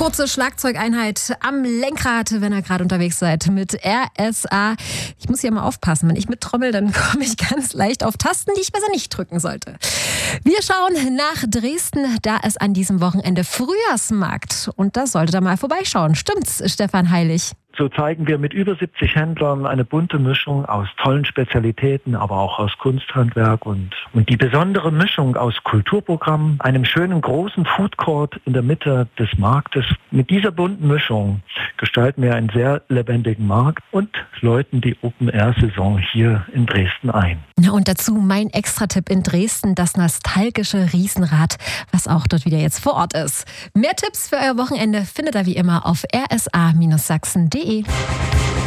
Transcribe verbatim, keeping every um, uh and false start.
kurze Schlagzeugeinheit am Lenkrad, wenn ihr gerade unterwegs seid mit R S A. Ich muss hier mal aufpassen, wenn ich mittrommel, dann komme ich ganz leicht auf Tasten, die ich besser nicht drücken sollte. Wir schauen nach Dresden, da ist an diesem Wochenende Frühjahrsmarkt. Und da solltet ihr mal vorbeischauen. Stimmt's, Stefan Heilig? So zeigen wir mit über siebzig Händlern eine bunte Mischung aus tollen Spezialitäten, aber auch aus Kunsthandwerk und, und die besondere Mischung aus Kulturprogrammen, einem schönen großen Food Court in der Mitte des Marktes. Mit dieser bunten Mischung gestalten wir einen sehr lebendigen Markt und läuten die Open-Air-Saison hier in Dresden ein. Na und dazu mein Extra-Tipp in Dresden, das nostalgische Riesenrad, was auch dort wieder jetzt vor Ort ist. Mehr Tipps für euer Wochenende findet ihr wie immer auf r s a Bindestrich sachsen punkt d e.